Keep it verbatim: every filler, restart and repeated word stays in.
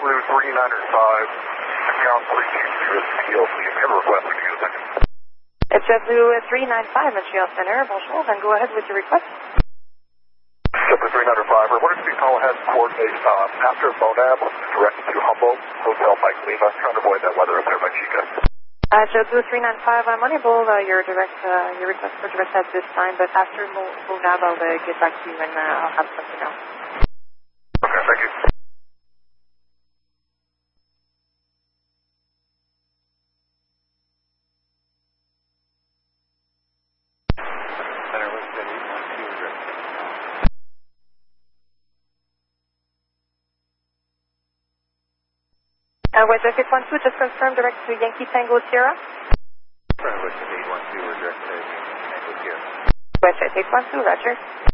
JetBlue three nine five, account three two zero T L C. If you have a request, we can get a second. It's JetBlue three nine five, Montreal Center. Bonjour, then go ahead with your request. JetBlue three nine five, I wanted to call ahead and coordinate uh, after Monab, directed to Humboldt, Hotel Mike Lima, trying to avoid that weather up there by Chica. Uh, JetBlue three nine five, I'm unable uh, your direct uh, your request for direct at this time, but after Mo- Monab, I'll uh, get back to you and uh, I'll have something else. Okay, thank you. Uh, West eight one two, just confirm direct to Yankee Tango Sierra. West eight one two, we're direct to Yankee Tango Sierra. West eight one two, roger.